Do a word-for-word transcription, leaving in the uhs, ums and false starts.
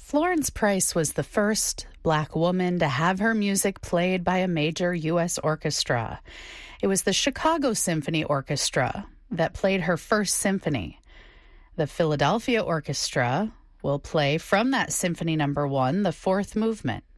Florence Price was the first black woman to have her music played by a major U S orchestra. It was the Chicago Symphony Orchestra that played her first symphony. The Philadelphia Orchestra will play from that Symphony Number One, the fourth movement.